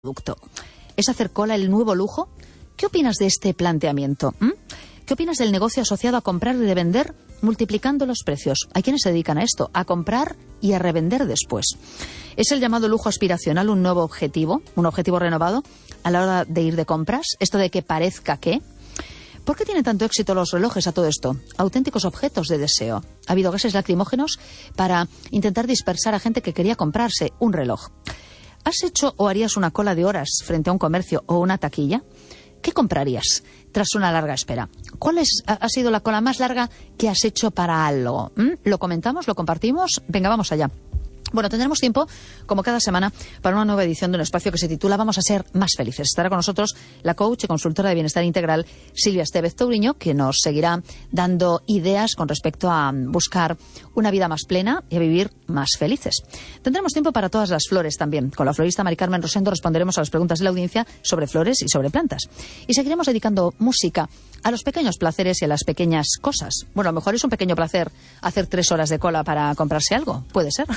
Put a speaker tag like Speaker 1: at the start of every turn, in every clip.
Speaker 1: producto. ¿Es hacer cola el nuevo lujo? ¿Qué opinas de este planteamiento? ¿Qué opinas del negocio asociado a comprar y revender multiplicando los precios? Hay quienes se dedican a esto, a comprar y a revender después. ¿Es el llamado lujo aspiracional un nuevo objetivo, un objetivo renovado a la hora de ir de compras? ¿Esto de que parezca que? ¿Por qué tienen tanto éxito los relojes a todo esto? Auténticos objetos de deseo. Ha habido gases lacrimógenos para intentar dispersar a gente que quería comprarse un reloj. ¿Has hecho o harías una cola de horas frente a un comercio o una taquilla? ¿Qué comprarías tras una larga espera? ¿Cuál ha sido la cola más larga que has hecho para algo? ¿Lo comentamos? ¿Lo compartimos? Venga, vamos allá. Bueno, tendremos tiempo, como cada semana, para una nueva edición de un espacio que se titula Vamos a ser más felices. Estará con nosotros la coach y consultora de bienestar integral Silvia Estevez Touriño, que nos seguirá dando ideas con respecto a buscar una vida más plena y a vivir más felices. Tendremos tiempo para todas las flores también. Con la florista Mari Carmen Rosendo responderemos a las preguntas de la audiencia sobre flores y sobre plantas. Y seguiremos dedicando música a los pequeños placeres y a las pequeñas cosas. Bueno, a lo mejor es un pequeño placer hacer 3 horas de cola para comprarse algo. Puede ser.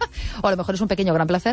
Speaker 1: O a lo mejor es un pequeño gran placer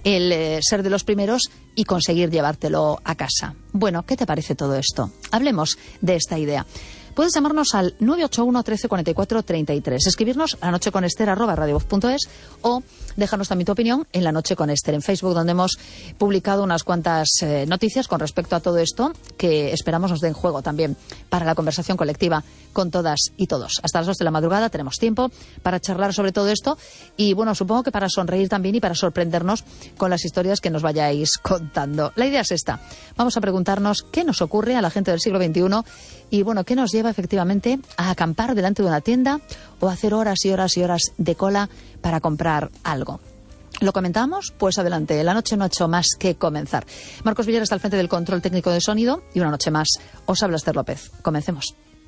Speaker 1: el ser de los primeros y conseguir llevártelo a casa. Bueno, ¿qué te parece todo esto? Hablemos de esta idea. Puedes llamarnos al 981 13 44 33, escribirnos a lanocheconester@radiovoz.es o dejarnos también tu opinión en La Noche con Ester en Facebook, donde hemos publicado unas cuantas noticias con respecto a todo esto que esperamos nos den juego también para la conversación colectiva con todas y todos. Hasta las 2 de la madrugada tenemos tiempo para charlar sobre todo esto y, bueno, supongo que para sonreír también y para sorprendernos con las historias que nos vayáis contando. La idea es esta. Vamos a preguntarnos qué nos ocurre a la gente del siglo XXI y, bueno, qué nos lleva efectivamente a acampar delante de una tienda o a hacer horas y horas y horas de cola para comprar algo. ¿Lo comentamos? Pues adelante. La noche no ha hecho más que comenzar. Marcos Villar está al frente del control técnico de sonido y una noche más os habla Ester López. Comencemos.